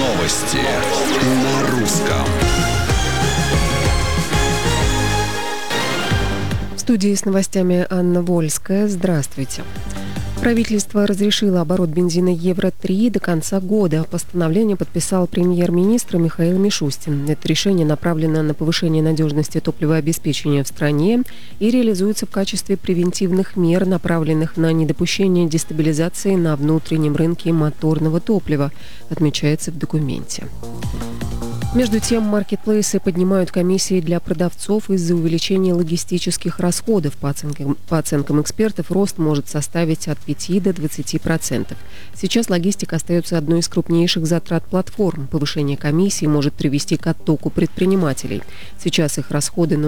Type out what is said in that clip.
Новости на русском. В студии с новостями Анна Вольская. Здравствуйте. Правительство разрешило оборот бензина Евро-3 до конца года. Постановление подписал премьер-министр Михаил Мишустин. Это решение направлено на повышение надежности топливообеспечения в стране и реализуется в качестве превентивных мер, направленных на недопущение дестабилизации на внутреннем рынке моторного топлива, отмечается в документе. Между тем, маркетплейсы поднимают комиссии для продавцов из-за увеличения логистических расходов. По оценкам экспертов, рост может составить от 5 до 20%. Сейчас логистика остается одной из крупнейших затрат платформ. Повышение комиссий может привести к оттоку предпринимателей. Сейчас их расходы на